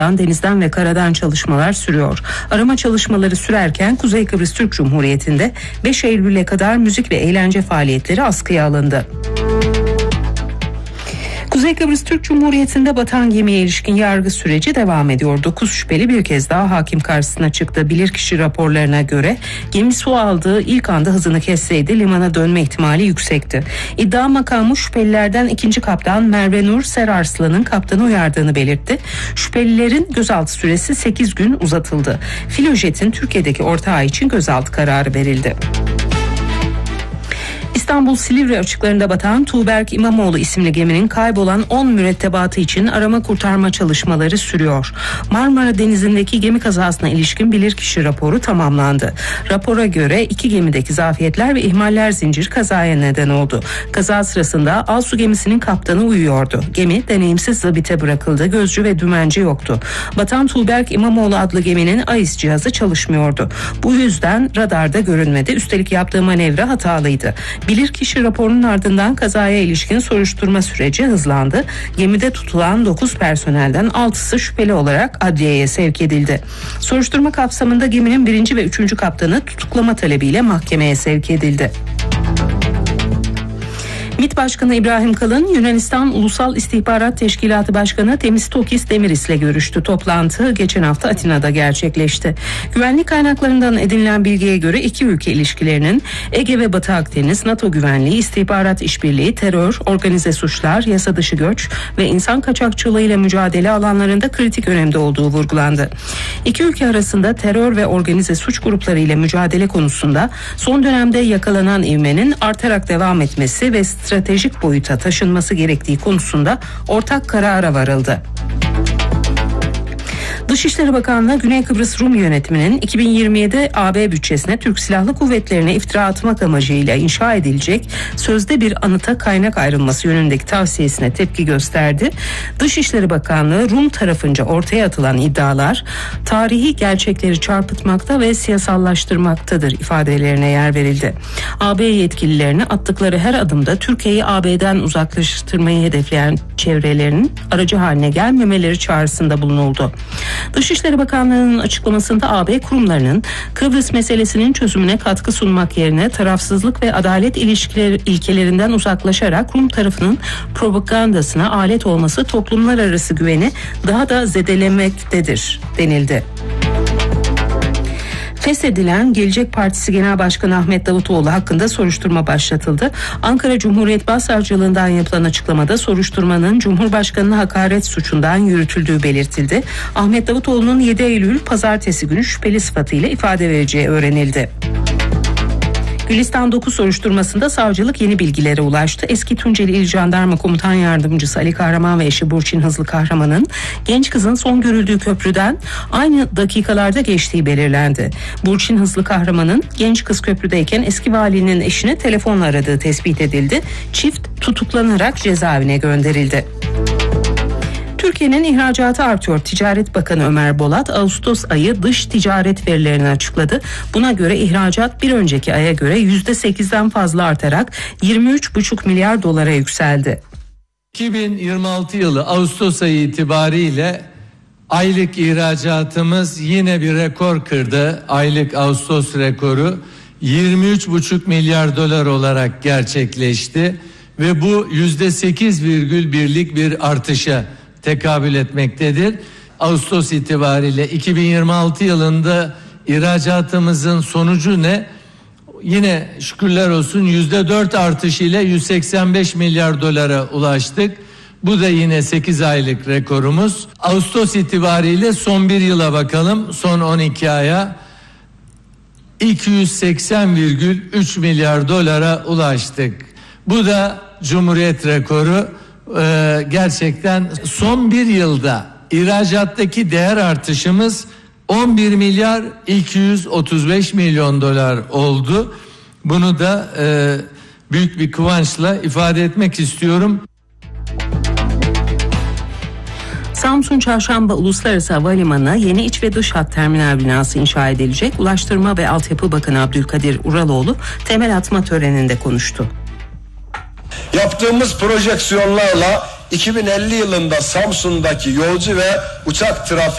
denizden ve karadan çalışmalar sürüyor. Arama çalışmaları sürerken Kuzey Kıbrıs Türk Cumhuriyeti'nde 5 Eylül'e kadar müzik ve eğlence faaliyetleri askıya alındı. Kuzey Kıbrıs Türk Cumhuriyeti'nde batan gemiye ilişkin yargı süreci devam ediyor. 9 şüpheli bir kez daha hakim karşısına çıktı. Bilirkişi raporlarına göre gemi su aldığı ilk anda hızını kesseydi limana dönme ihtimali yüksekti. İddia makamı şüphelilerden 2. kaptan Merve Nur Serarslan'ın kaptanı uyardığını belirtti. Şüphelilerin gözaltı süresi 8 gün uzatıldı. Filojet'in Türkiye'deki ortağı için gözaltı kararı verildi. İstanbul Silivri açıklarında batan Tuğberk İmamoğlu isimli geminin kaybolan 10 mürettebatı için arama kurtarma çalışmaları sürüyor. Marmara Denizi'ndeki gemi kazasına ilişkin bilirkişi raporu tamamlandı. Rapora göre 2 gemideki zafiyetler ve ihmaller zinciri kazaya neden oldu. Kaza sırasında Alsu gemisinin kaptanı uyuyordu. Gemi deneyimsiz zabite bırakıldı. Gözcü ve dümenci yoktu. Batan Tuğberk İmamoğlu adlı geminin AIS cihazı çalışmıyordu. Bu yüzden radarda görünmedi. Üstelik yaptığı manevra hatalıydı. Bilirkişi raporunun ardından kazaya ilişkin soruşturma süreci hızlandı. Gemide tutulan 9 personelden 6'sı şüpheli olarak adliyeye sevk edildi. Soruşturma kapsamında geminin 1. ve 3. kaptanı tutuklama talebiyle mahkemeye sevk edildi. MİT Başkanı İbrahim Kalın, Yunanistan Ulusal İstihbarat Teşkilatı Başkanı Temistokis Demiris ile görüştü. Toplantı geçen hafta Atina'da gerçekleşti. Güvenlik kaynaklarından edinilen bilgiye göre iki ülke ilişkilerinin Ege ve Batı Akdeniz, NATO güvenliği, istihbarat işbirliği, terör, organize suçlar, yasa dışı göç ve insan kaçakçılığıyla mücadele alanlarında kritik önemde olduğu vurgulandı. İki ülke arasında terör ve organize suç grupları ile mücadele konusunda son dönemde yakalanan ivmenin artarak devam etmesi ve stratejik boyuta taşınması gerektiği konusunda ortak karara varıldı. Dışişleri Bakanlığı Güney Kıbrıs Rum yönetiminin 2027 AB bütçesine Türk Silahlı Kuvvetleri'ne iftira atmak amacıyla inşa edilecek sözde bir anıta kaynak ayrılması yönündeki tavsiyesine tepki gösterdi. Dışişleri Bakanlığı Rum tarafınca ortaya atılan iddialar tarihi gerçekleri çarpıtmakta ve siyasallaştırmaktadır ifadelerine yer verildi. AB yetkililerine attıkları her adımda Türkiye'yi AB'den uzaklaştırmayı hedefleyen çevrelerinin aracı haline gelmemeleri çağrısında bulunuldu. Dışişleri Bakanlığı'nın açıklamasında AB kurumlarının Kıbrıs meselesinin çözümüne katkı sunmak yerine tarafsızlık ve adalet ilkelerinden uzaklaşarak Rum tarafının propagandasına alet olması toplumlar arası güveni daha da zedelemektedir denildi. Feshedilen Gelecek Partisi Genel Başkanı Ahmet Davutoğlu hakkında soruşturma başlatıldı. Ankara Cumhuriyet Başsavcılığından yapılan açıklamada soruşturmanın Cumhurbaşkanı'na hakaret suçundan yürütüldüğü belirtildi. Ahmet Davutoğlu'nun 7 Eylül Pazartesi günü şüpheli sıfatıyla ifade vereceği öğrenildi. Gülistan 9 soruşturmasında savcılık yeni bilgilere ulaştı. Eski Tunceli İl Jandarma Komutan Yardımcısı Ali Kahraman ve eşi Burçin Hızlı Kahraman'ın genç kızın son görüldüğü köprüden aynı dakikalarda geçtiği belirlendi. Burçin Hızlı Kahraman'ın genç kız köprüdeyken eski valinin eşini telefonla aradığı tespit edildi. Çift tutuklanarak cezaevine gönderildi. Türkiye'nin ihracatı artıyor. Ticaret Bakanı Ömer Bolat Ağustos ayı dış ticaret verilerini açıkladı. Buna göre ihracat bir önceki aya göre %8'den fazla artarak 23,5 milyar dolara yükseldi. 2026 yılı Ağustos ayı itibariyle aylık ihracatımız yine bir rekor kırdı. Aylık Ağustos rekoru 23,5 milyar dolar olarak gerçekleşti ve bu %8,1'lik bir artışa tekabül etmektedir. Ağustos itibariyle 2026 yılında ihracatımızın sonucu ne? Yine şükürler olsun %4 artış ile 185 milyar dolara ulaştık. Bu da yine 8 aylık rekorumuz. Ağustos itibariyle son bir yıla bakalım. Son 12 aya 280,3 milyar dolara ulaştık. Bu da Cumhuriyet rekoru. Gerçekten son bir yılda ihracattaki değer artışımız 11 milyar 235 milyon dolar oldu. Bunu da büyük bir kıvançla ifade etmek istiyorum. Samsun Çarşamba Uluslararası Havalimanı'na yeni iç ve dış hat terminal binası inşa edilecek. Ulaştırma ve Altyapı Bakanı Abdülkadir Uraloğlu temel atma töreninde konuştu. Yaptığımız projeksiyonlarla 2050 yılında Samsun'daki yolcu ve uçak trafiği